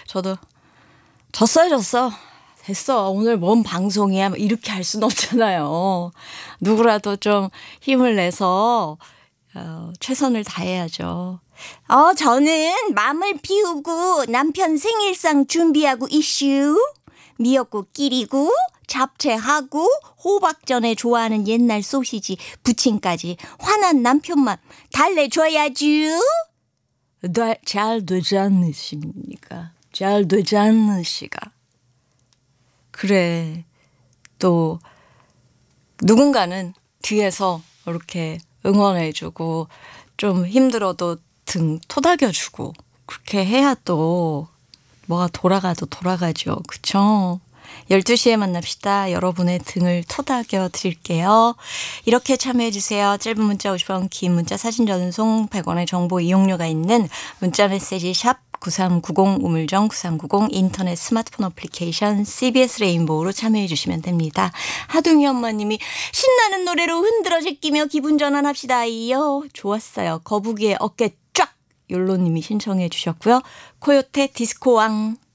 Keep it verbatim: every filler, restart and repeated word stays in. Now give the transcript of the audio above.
저도 졌어요 졌어. 됐어. 오늘 뭔 방송이야. 이렇게 할 수는 없잖아요. 누구라도 좀 힘을 내서 어, 최선을 다해야죠. 어, 저는 맘을 비우고 남편 생일상 준비하고 이슈. 미역국 끼리고 잡채하고 호박전에 좋아하는 옛날 소시지 부침까지 화난 남편만 달래줘야죠. 네, 잘 되지 않으십니까? 잘 되지 않으시가. 그래. 또 누군가는 뒤에서 이렇게 응원해주고 좀 힘들어도 등 토닥여주고 그렇게 해야 또 뭐가 돌아가도 돌아가죠. 그쵸? 열두 시에 만납시다. 여러분의 등을 토닥여 드릴게요. 이렇게 참여해 주세요. 짧은 문자 오십 원, 긴 문자 사진 전송 백 원의 정보 이용료가 있는 문자 메시지 샵 구삼구공 우물정 구삼구공 인터넷 스마트폰 어플리케이션 씨비에스 레인보우로 참여해 주시면 됩니다. 하둥이 엄마님이 신나는 노래로 흔들어 제끼며 기분 전환합시다. 이요. 좋았어요. 거북이의 어깨 쫙 욜로님이 신청해 주셨고요. 코요태 디스코왕.